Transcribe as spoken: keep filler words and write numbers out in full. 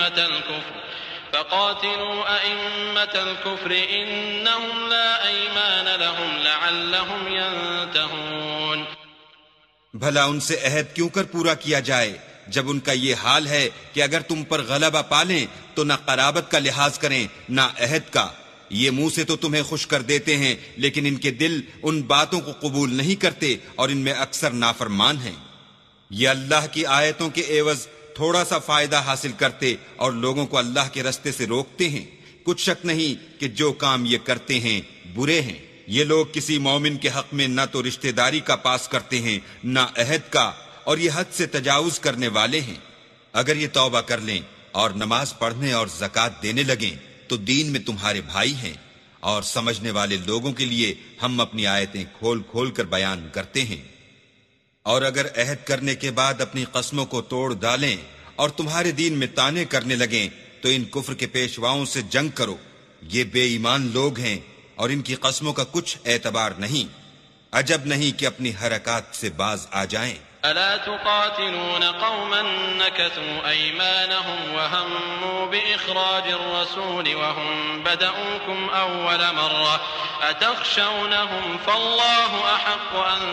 أئمة الكفر فقاتلوا أئمة الكفر إنهم لا أيمان لهم لعلهم ينتهون. بھلا ان سے عہد کیوں کر پورا کیا جائے جب ان کا یہ حال ہے کہ اگر تم پر غلبہ پالیں تو نہ قرابت کا لحاظ کریں نہ عہد کا. یہ منہ سے تو تمہیں خوش کر دیتے ہیں لیکن ان کے دل ان باتوں کو قبول نہیں کرتے اور ان میں اکثر نافرمان ہیں. یہ اللہ کی آیتوں کے عوض تھوڑا سا فائدہ حاصل کرتے اور لوگوں کو اللہ کے رستے سے روکتے ہیں. کچھ شک نہیں کہ جو کام یہ کرتے ہیں برے ہیں. یہ لوگ کسی مومن کے حق میں نہ تو رشتہ داری کا پاس کرتے ہیں نہ عہد کا، اور یہ حد سے تجاوز کرنے والے ہیں. اگر یہ توبہ کر لیں اور نماز پڑھنے اور زکوٰۃ دینے لگیں تو دین میں تمہارے بھائی ہیں، اور سمجھنے والے لوگوں کے لیے ہم اپنی آیتیں کھول کھول کر بیان کرتے ہیں. اور اگر عہد کرنے کے بعد اپنی قسموں کو توڑ ڈالیں اور تمہارے دین میں طعنے کرنے لگیں تو ان کفر کے پیشواؤں سے جنگ کرو. یہ بے ایمان لوگ ہیں اور ان کی قسموں کا کچھ اعتبار نہیں. عجب نہیں کہ اپنی حرکات سے باز آ جائیں. ألا تقاتلون قوما نكثوا أيمانهم وهموا بإخراج الرسول وهم بدأوكم أول مرة أتخشونهم فالله أحق أن